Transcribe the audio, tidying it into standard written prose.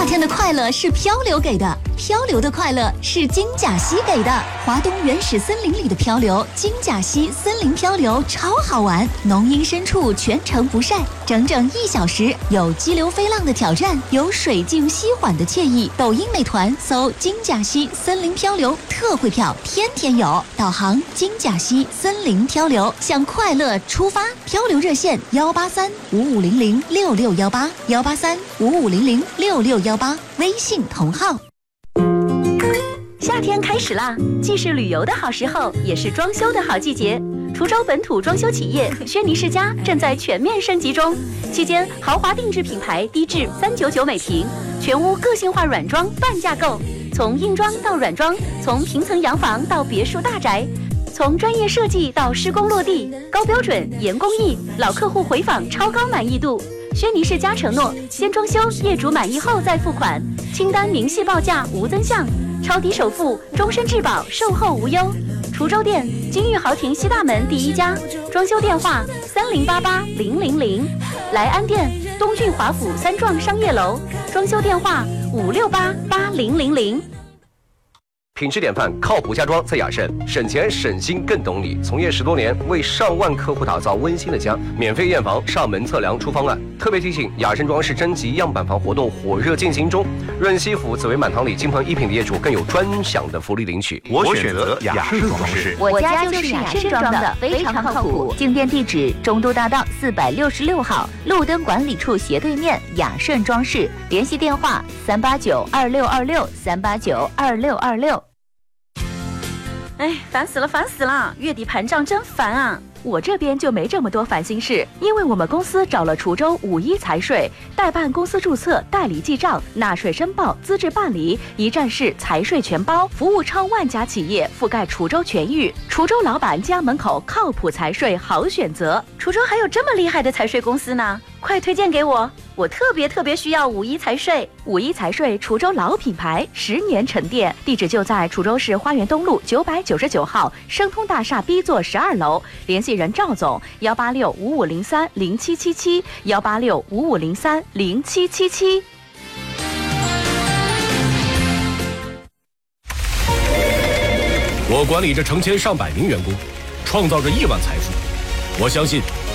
天的快乐是漂流给的，漂流的快乐是金甲溪给的。华东原始森林里的漂流，金甲溪森林漂流超好玩，浓荫深处全程不晒，整整1小时，有激流飞浪的挑战，有水静溪缓的惬意。抖音、美团搜金甲溪森林漂流特惠票，天天有。导航金甲溪森林漂流，向快乐出发。漂流热线183-5500-6618，183-5500-6618，微信同号。夏天开始啦，既是旅游的好时候，也是装修的好季节。滁州本土装修企业轩尼诗家正在全面升级中，期间豪华定制品牌低至399每平，全屋个性化软装半价购，从硬装到软装，从平层洋房到别墅大宅，从专业设计到施工落地，高标准严工艺，老客户回访超高满意度。轩尼诗家承诺先装修，业主满意后再付款，清单明细报价无增项，超低首付，终身质保，售后无忧。滁州店金玉豪庭西大门第1家，装修电话30880000，莱安店东郡华府3幢商业楼，装修电话5688000。 品质典范，靠谱家装在雅盛，省钱省心更懂你。从业10多年，为上万客户打造温馨的家，免费验房，上门测量出方案。特别提醒，雅盛装饰征集样板房活动火热进行中，润西府紫薇满堂里金鹏一品的业主更有专享的福利领取。 我选择雅盛装饰， 我家就是雅盛装的，非常靠谱。进店地址：中都大道466号，路灯管理处斜对面，雅盛装饰。联系电话3892626，3892626。 哎，烦死了，烦死了！月底盘账真烦啊！我这边就没这么多烦心事，因为我们公司找了滁州51财税，代办公司注册、代理记账、纳税申报、资质办理，一站式财税全包，服务超万家企业，覆盖滁州全域。滁州老板家门口靠谱财税好选择。滁州还有这么厉害的财税公司呢，快推荐给我！我特别需要51财税。51财税滁州老品牌，10年沉淀，地址就在滁州市花园东路999号升通大厦 B 座12楼，联系人赵总18655030777，18655030777。 我管理着成千上百名员工，创造着亿万财富。我相信